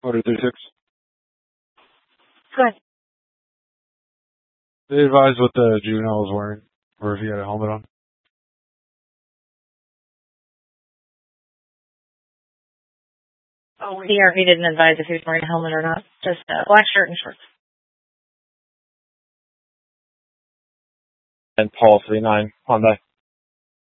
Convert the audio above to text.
Order 36. Go ahead. They advised what the juvenile was wearing, or if he had a helmet on. Oh, he didn't advise if he was wearing a helmet or not. Just a black shirt and shorts. And Paul 39, Hyundai.